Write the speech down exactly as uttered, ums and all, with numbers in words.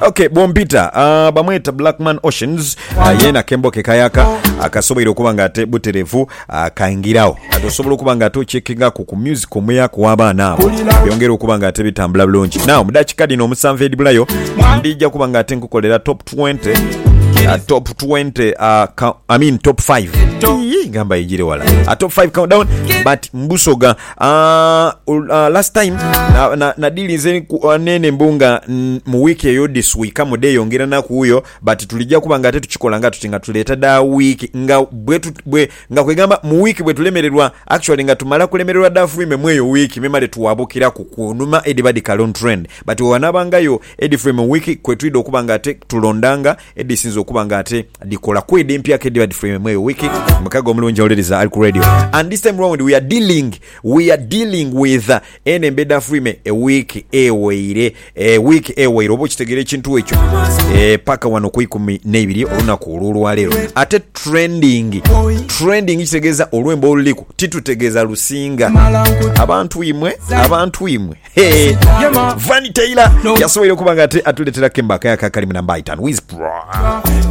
Okay, Bombita, uh, bamweta Blackman Oceans, uh, yena kembo ke kayaka, akasobola okuba nga ate buterevu, akaingirawo. Atosobola okuba nga ate checkinga ku music omweya ku abaana abo. Byongera okuba nga ate bitambula bulungi. Now, mudachika dino omusanvu edibulayo, ndijja kuba nga ate nkukolera top twenty. Uh, top twenty, uh, count, I mean top five. Gamba ijire wala. Uh, top five countdown, but mbusoga. Uh, uh, last time, na, na, na dili nzeni uh, nene mbunga mu wiki yo this week, kama de yongera na kuyo, but tulijia kuba nga tetu chikola nga tutinga tuleta da wiki, nga bwetu, bwe, nga kwegamba mu wiki bwe tulemererwa, actually nga tumala kulemererwa dafu ime mweyo wiki, memale tuwabukira kukunuma edibadi kalon trend, but wanabanga yo edifu ime wiki, kwetuido kuba nga te tulondanga, edisinzo kuba nga ate dikola kwede mpya kedi badi frame mwe wiki mkago mlunja already za Alku Radio. And this time round we are dealing we are dealing with uh, ene mbeda frame a week e weire a week e weire obo kitegere kintu ekyo e paka wano kuikumi nebiri oluna kululu alero ate trending trending kitegeza olwembo oluliko titutegeza lusinga abantu imwe abantu imwe hey Vanny Taylor yasoboye kubanga ate atuletera kemba kaya kakali mnamba itano with bra